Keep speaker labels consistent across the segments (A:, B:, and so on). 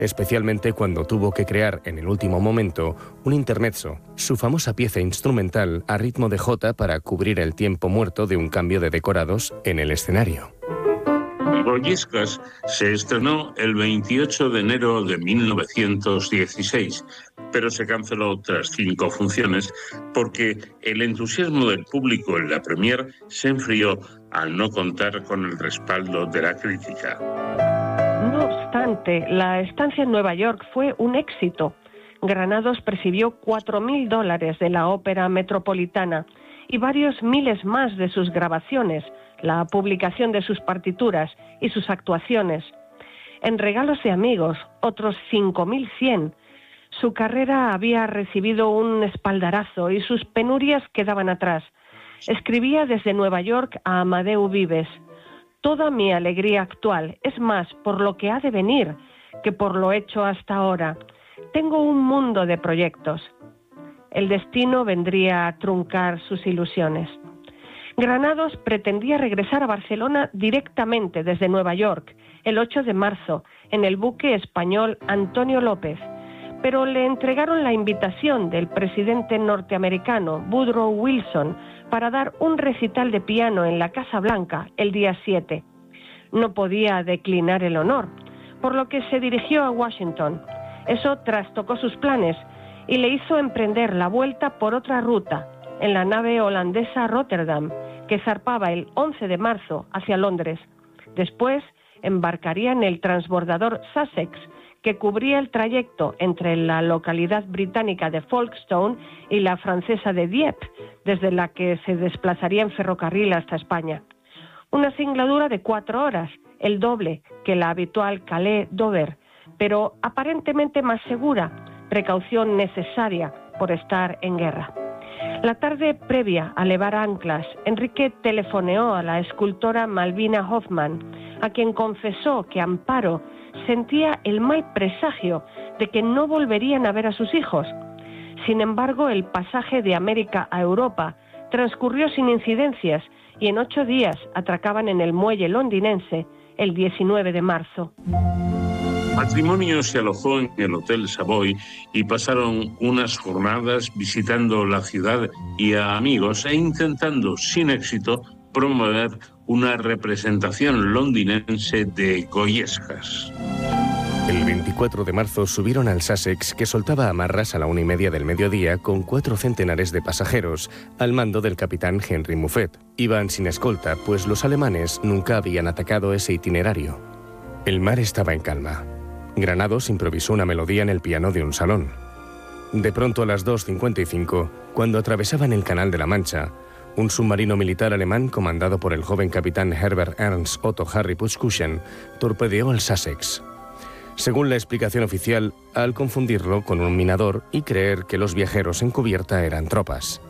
A: especialmente cuando tuvo que crear en el último momento un intermezzo, su famosa pieza instrumental a ritmo de jota para cubrir el tiempo muerto de un cambio de decorados en el escenario.
B: Goyescas se estrenó el 28 de enero de 1916, pero se canceló tras 5 funciones porque el entusiasmo del público en la premier se enfrió al no contar con el respaldo de la crítica.
C: No obstante, la estancia en Nueva York fue un éxito. Granados percibió $4.000 de la Ópera Metropolitana y varios miles más de sus grabaciones, la publicación de sus partituras y sus actuaciones. En regalos de amigos, otros 5.100. Su carrera había recibido un espaldarazo y sus penurias quedaban atrás. Escribía desde Nueva York a Amadeu Vives: toda mi alegría actual es más por lo que ha de venir que por lo hecho hasta ahora. Tengo un mundo de proyectos. El destino vendría a truncar sus ilusiones. Granados pretendía regresar a Barcelona directamente desde Nueva York el 8 de marzo en el buque español Antonio López, pero le entregaron la invitación del presidente norteamericano Woodrow Wilson para dar un recital de piano en la Casa Blanca el día 7. No podía declinar el honor, por lo que se dirigió a Washington. Eso trastocó sus planes y le hizo emprender la vuelta por otra ruta, en la nave holandesa Rotterdam, que zarpaba el 11 de marzo hacia Londres. Después embarcaría en el transbordador Sussex, que cubría el trayecto entre la localidad británica de Folkestone y la francesa de Dieppe, desde la que se desplazaría en ferrocarril hasta España. Una singladura de 4 horas, el doble que la habitual Calais-Dover, pero aparentemente más segura, precaución necesaria por estar en guerra. La tarde previa a levar anclas, Enrique telefoneó a la escultora Malvina Hoffman, a quien confesó que Amparo sentía el mal presagio de que no volverían a ver a sus hijos. Sin embargo, el pasaje de América a Europa transcurrió sin incidencias y en 8 días atracaban en el muelle londinense el 19 de marzo.
B: El matrimonio se alojó en el Hotel Savoy y pasaron unas jornadas visitando la ciudad y a amigos e intentando, sin éxito, promover una representación londinense de Goyescas.
A: El 24 de marzo subieron al Sussex, que soltaba amarras a la 1:30 del mediodía con 4 centenares de pasajeros, al mando del capitán Henry Muffet. Iban sin escolta, pues los alemanes nunca habían atacado ese itinerario. El mar estaba en calma. Granados improvisó una melodía en el piano de un salón. De pronto, a las 2:55, cuando atravesaban el Canal de la Mancha, un submarino militar alemán comandado por el joven capitán Herbert Ernst Otto Harry Putzkuschen torpedeó el Sussex. Según la explicación oficial, al confundirlo con un minador y creer que los viajeros en cubierta eran tropas.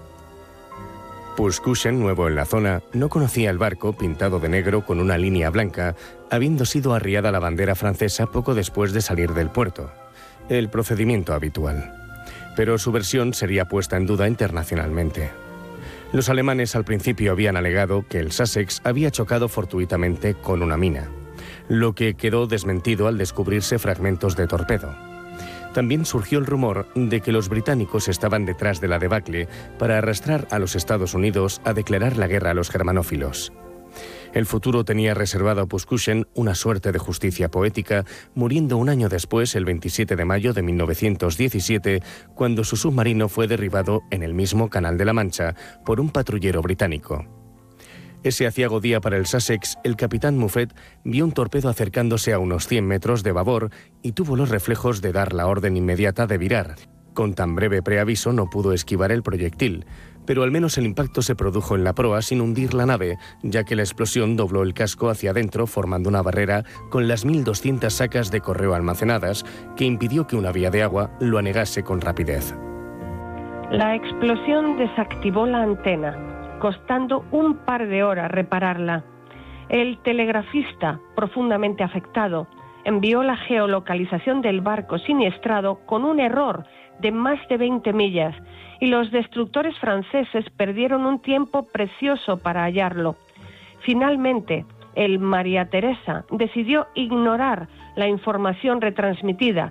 A: Putzkuschen, nuevo en la zona, no conocía el barco pintado de negro con una línea blanca, habiendo sido arriada la bandera francesa poco después de salir del puerto, el procedimiento habitual. Pero su versión sería puesta en duda internacionalmente. Los alemanes al principio habían alegado que el Sussex había chocado fortuitamente con una mina, lo que quedó desmentido al descubrirse fragmentos de torpedo. También surgió el rumor de que los británicos estaban detrás de la debacle para arrastrar a los Estados Unidos a declarar la guerra a los germanófilos. El futuro tenía reservado a Putzkuschen una suerte de justicia poética, muriendo un año después, el 27 de mayo de 1917, cuando su submarino fue derribado en el mismo Canal de la Mancha por un patrullero británico. Ese aciago día para el Sussex, el capitán Muffet vio un torpedo acercándose a unos 100 metros de babor y tuvo los reflejos de dar la orden inmediata de virar. Con tan breve preaviso no pudo esquivar el proyectil, pero al menos el impacto se produjo en la proa sin hundir la nave, ya que la explosión dobló el casco hacia adentro formando una barrera con las 1.200 sacas de correo almacenadas que impidió que una vía de agua lo anegase con rapidez.
C: La explosión desactivó la antena, costando un par de horas repararla. El telegrafista, profundamente afectado, envió la geolocalización del barco siniestrado con un error de más de 20 millas y los destructores franceses perdieron un tiempo precioso para hallarlo. Finalmente, el María Teresa decidió ignorar la información retransmitida